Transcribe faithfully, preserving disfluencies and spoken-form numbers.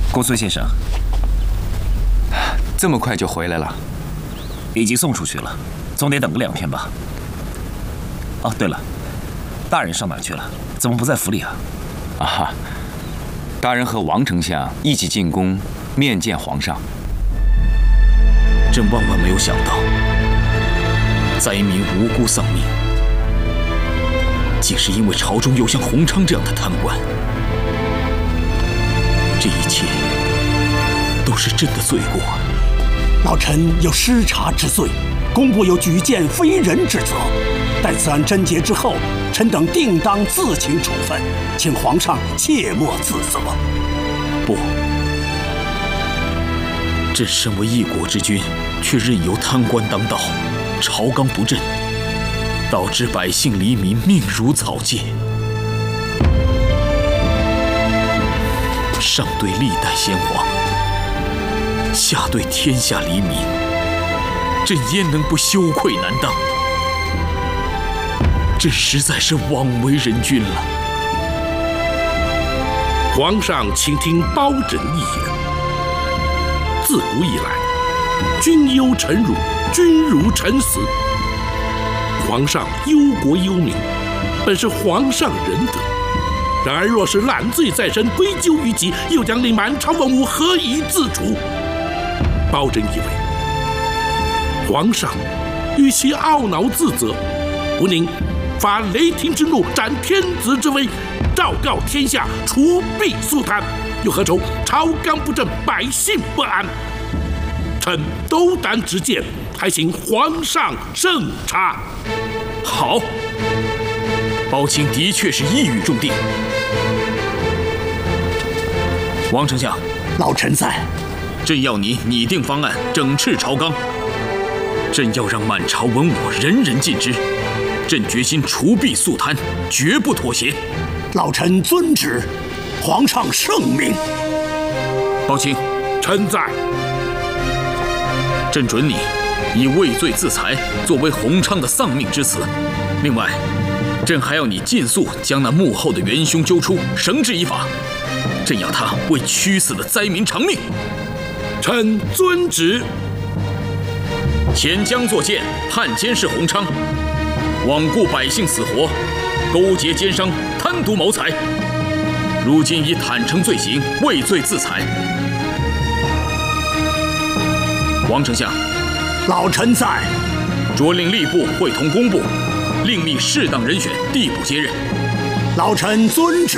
公孙先生， 这么快就回来了？ 已经送出去了，总得等个两天吧。哦，对了，大人上哪儿去了？怎么不在府里啊？ 啊，大人和王丞相一起进宫面见皇上。 朕万万没有想到，灾民无辜丧命，竟是因为朝中有像洪昌这样的贪官。这一切都是朕的罪过。 老臣有失察之罪，工部有举荐非人之责。待此案侦结之后，臣等定当自请处分，请皇上切莫自责。 不，朕身为一国之君，却任由贪官当道，朝纲不正，导致百姓黎民命如草芥。上对历代先皇，下对天下黎民，朕焉能不羞愧难当？朕实在是枉为人君了。 皇上，请听包拯一言。自古以来，君忧臣辱，君辱臣死。皇上忧国忧民，本是皇上仁德。然而若是揽罪在身，归咎于己，又将令满朝文武何以自处？包拯以为，皇上与其懊恼自责，不宁发雷霆之怒，展天子之威，昭告天下，除弊肃贪，又何愁朝纲不正，百姓不安？臣斗胆直谏，还请皇上圣察。 好，包钦的确是一语中的。王丞相， 老臣在。 朕要你拟定方案，整治朝纲。朕要让满朝文武人人尽知，朕决心除弊肃贪，绝不妥协。 老臣遵旨，皇上圣明。 包钦， 臣在。 朕准你以畏罪自裁作为洪昌的丧命之词。另外，朕还要你尽速将那幕后的元凶揪出，绳之以法。朕要他为屈死的灾民偿命。 臣遵旨。 遣将作谏，判监视洪昌，罔顾百姓死活，勾结奸商，贪渎谋财。如今已坦诚罪行，畏罪自裁。王丞相， 老臣在。 着令吏部会同工部，另觅适当人选递补接任。 老臣遵旨。